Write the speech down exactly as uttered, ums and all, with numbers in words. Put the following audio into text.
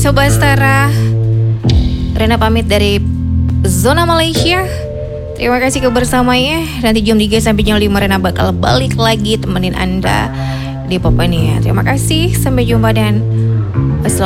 Sobat Setara, Rena pamit dari Zona Malaysia. Terima kasih kebersamanya. Nanti jam tiga sampai jam lima Rena bakal balik lagi temenin Anda di Pop Mania. Terima kasih, sampai jumpa dan assalamualaikum.